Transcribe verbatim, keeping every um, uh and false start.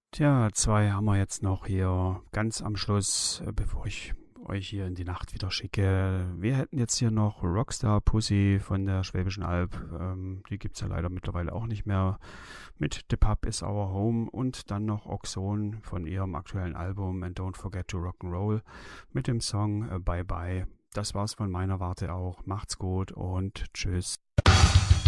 Tja, zwei haben wir jetzt noch hier ganz am Schluss, äh, bevor ich euch hier in die Nacht wieder schicke. Wir hätten jetzt hier noch Rockstar Pussy von der Schwäbischen Alb. Ähm, die gibt es ja leider mittlerweile auch nicht mehr. Mit The Pub is Our Home und dann noch Oxone von ihrem aktuellen Album And Don't Forget to Rock'n'Roll mit dem Song äh, Bye Bye. Das war's von meiner Warte auch. Macht's gut und tschüss.